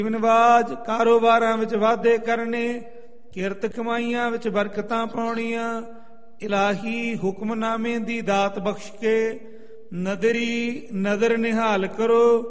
ਨਿਵਾਜ ਕਾਰੋਬਾਰਾਂ ਵਿੱਚ ਵਾਧੇ ਕਰਨੇ, ਕਿਰਤ ਕਮਾਈਆਂ ਵਿੱਚ ਬਰਕਤਾਂ ਪਾਉਣੀਆਂ, ਇਲਾਹੀ ਹੁਕਮਨਾਮੇ ਦੀ ਦਾਤ ਬਖਸ਼ ਕੇ ਨਦਰੀ ਨਦਰ ਨਿਹਾਲ ਕਰੋ।